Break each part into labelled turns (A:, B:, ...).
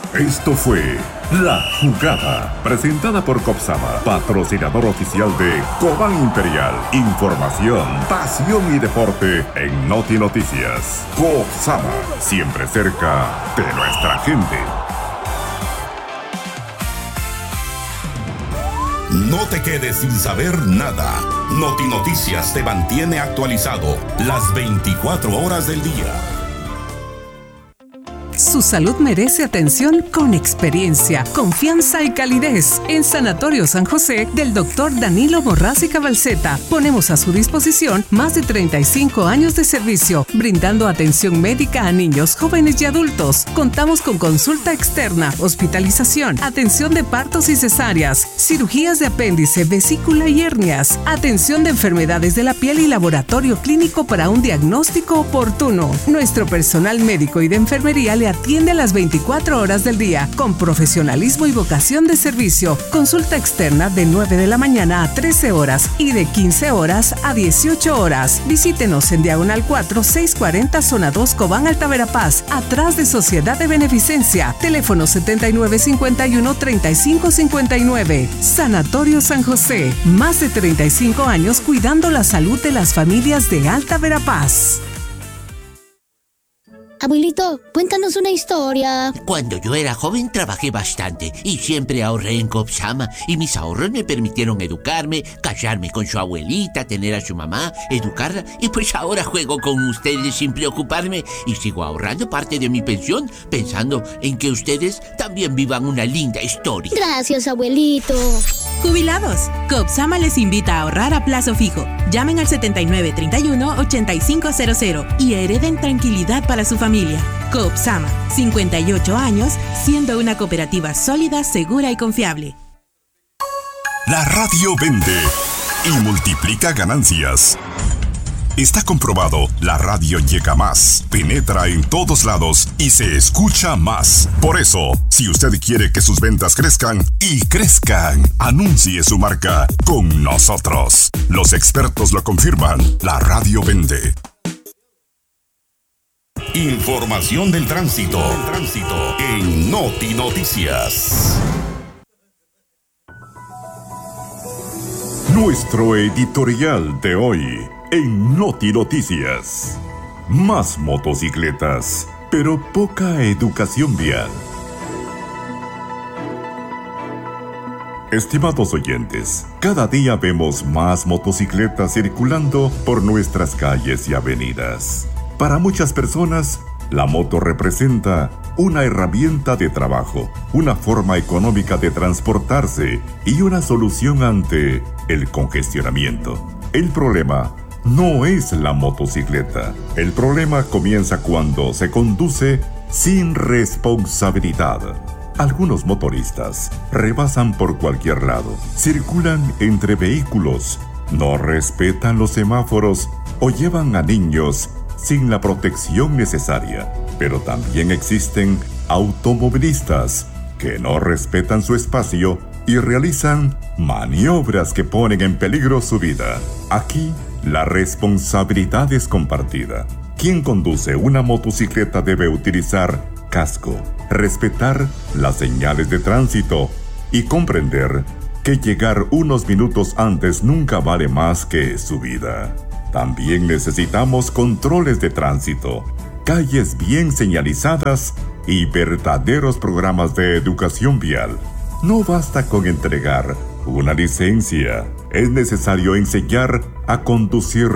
A: Esto fue La Jugada, presentada por Copsama, patrocinador oficial de Cobán Imperial. Información, pasión y deporte en Noti Noticias. Copsama, siempre cerca de nuestra gente.
B: No te quedes sin saber nada. Noti Noticias te mantiene actualizado las 24 horas del día.
C: Su salud merece atención con experiencia, confianza y calidez. En Sanatorio San José del Dr. Danilo Borrás Cabalceta ponemos a su disposición más de 35 años de servicio, brindando atención médica a niños, jóvenes y adultos. Contamos con consulta externa, hospitalización, atención de partos y cesáreas, cirugías de apéndice, vesícula y hernias, atención de enfermedades de la piel y laboratorio clínico para un diagnóstico oportuno. Nuestro personal médico y de enfermería le atiende a las 24 horas del día, con profesionalismo y vocación de servicio. Consulta externa de 9 de la mañana a 13 horas y de 15 horas a 18 horas. Visítenos en Diagonal 4, 640, Zona 2, Cobán, Alta Verapaz, atrás de Sociedad de Beneficencia. Teléfono 7951-3559. Sanatorio San José. Más de 35 años cuidando la salud de las familias de Alta Verapaz.
D: Abuelito, cuéntanos una historia.
E: Cuando yo era joven trabajé bastante y siempre ahorré en Copsama y mis ahorros me permitieron educarme, casarme con su abuelita, tener a su mamá, educarla y pues ahora juego con ustedes sin preocuparme y sigo ahorrando parte de mi pensión pensando en que ustedes también vivan una linda historia.
D: Gracias, abuelito.
F: Jubilados, Copsama les invita a ahorrar a plazo fijo. Llamen al 7931-8500 y hereden tranquilidad para su familia. Copsama, 58 años, siendo una cooperativa sólida, segura y confiable.
B: La radio vende y multiplica ganancias. Está comprobado, la radio llega más, penetra en todos lados y se escucha más. Por eso, si usted quiere que sus ventas crezcan y crezcan, anuncie su marca con nosotros. Los expertos lo confirman, la radio vende. Información del tránsito en Noti Noticias.
A: Nuestro editorial de hoy en Noti Noticias. Más motocicletas, pero poca educación vial. Estimados oyentes, cada día vemos más motocicletas circulando por nuestras calles y avenidas. Para muchas personas, la moto representa una herramienta de trabajo, una forma económica de transportarse y una solución ante el congestionamiento. El problema no es la motocicleta. El problema comienza cuando se conduce sin responsabilidad. Algunos motoristas rebasan por cualquier lado, circulan entre vehículos, no respetan los semáforos o llevan a niños sin la protección necesaria. Pero también existen automovilistas que no respetan su espacio y realizan maniobras que ponen en peligro su vida. Aquí, la responsabilidad es compartida. Quien conduce una motocicleta debe utilizar casco, respetar las señales de tránsito y comprender que llegar unos minutos antes nunca vale más que su vida. También necesitamos controles de tránsito, calles bien señalizadas y verdaderos programas de educación vial. No basta con entregar una licencia, es necesario enseñar a conducir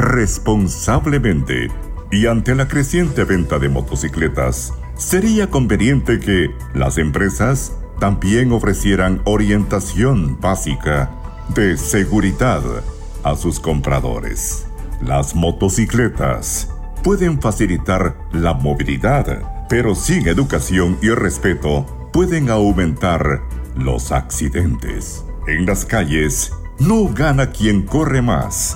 A: responsablemente. Y ante la creciente venta de motocicletas, sería conveniente que las empresas también ofrecieran orientación básica de seguridad a sus compradores. Las motocicletas pueden facilitar la movilidad, pero sin educación y respeto pueden aumentar los accidentes. En las calles no gana quien corre más,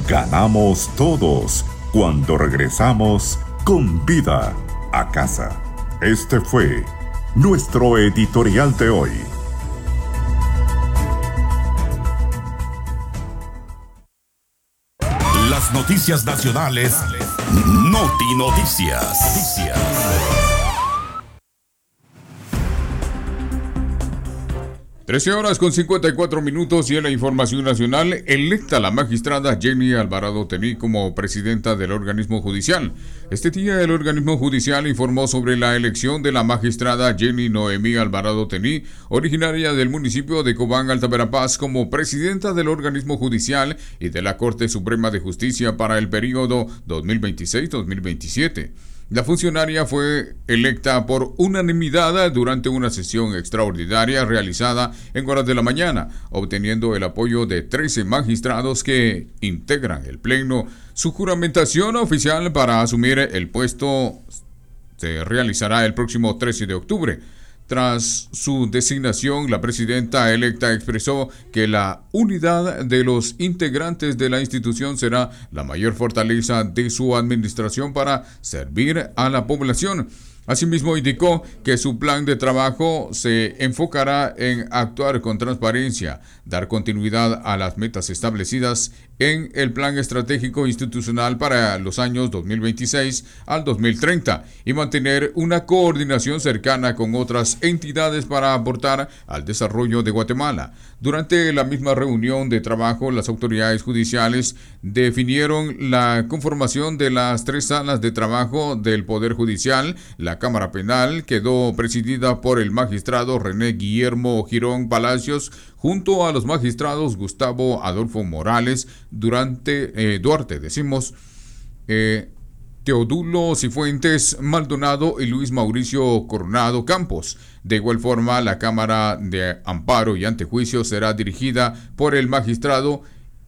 A: ganamos todos cuando regresamos con vida a casa. Este fue nuestro editorial de hoy.
B: Las noticias nacionales, Noti Noticias.
G: 13 horas con 54 minutos y en la información nacional, electa la magistrada Jenny Alvarado Tení como presidenta del organismo judicial. Este día el organismo judicial informó sobre la elección de la magistrada Jenny Noemí Alvarado Tení, originaria del municipio de Cobán, Alta Verapaz, como presidenta del organismo judicial y de la Corte Suprema de Justicia para el periodo 2026-2027. La funcionaria fue electa por unanimidad durante una sesión extraordinaria realizada en horas de la mañana, obteniendo el apoyo de 13 magistrados que integran el pleno. Su juramentación oficial para asumir el puesto se realizará el próximo 13 de octubre. Tras su designación, la presidenta electa expresó que la unidad de los integrantes de la institución será la mayor fortaleza de su administración para servir a la población. Asimismo, indicó que su plan de trabajo se enfocará en actuar con transparencia, dar continuidad a las metas establecidas en el Plan Estratégico Institucional para los años 2026 al 2030 y mantener una coordinación cercana con otras entidades para aportar al desarrollo de Guatemala. Durante la misma reunión de trabajo, las autoridades judiciales definieron la conformación de las 3 salas de trabajo del Poder Judicial. La Cámara Penal quedó presidida por el magistrado René Guillermo Girón Palacios, junto a los magistrados Gustavo Adolfo Morales, Duarte, Teodulo Cifuentes Maldonado y Luis Mauricio Coronado Campos. De igual forma, la Cámara de Amparo y Antejuicio será dirigida por el magistrado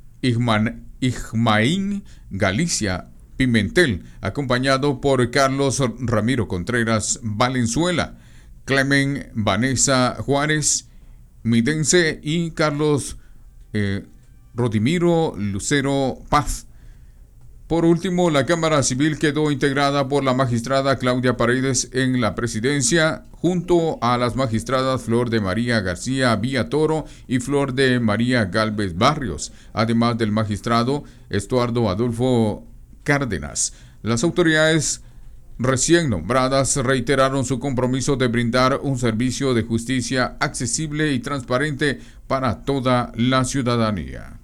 G: Igmaín Galicia Pimentel, acompañado por Carlos Ramiro Contreras Valenzuela, Clemen Vanessa Juárez Midense y Carlos Rodimiro Lucero Paz. Por último, la Cámara Civil quedó integrada por la magistrada Claudia Paredes en la presidencia, junto a las magistradas Flor de María García Villatoro y Flor de María Gálvez Barrios, además del magistrado Estuardo Adolfo Cárdenas. Las autoridades recién nombradas reiteraron su compromiso de brindar un servicio de justicia accesible y transparente para toda la ciudadanía.